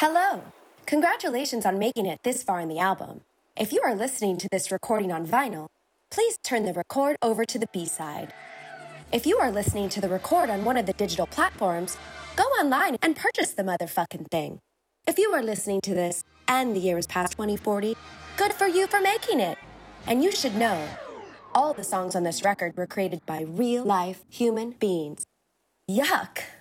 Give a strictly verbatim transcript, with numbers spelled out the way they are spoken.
Hello! Congratulations on making it this far in the album. If you are listening to this recording on vinyl, please turn the record over to the B-side. If you are listening to the record on one of the digital platforms, go online and purchase the motherfucking thing. If you are listening to this and the year is past twenty forty, good for you for making it. And you should know, all the songs on this record were created by real-life human beings. Yuck!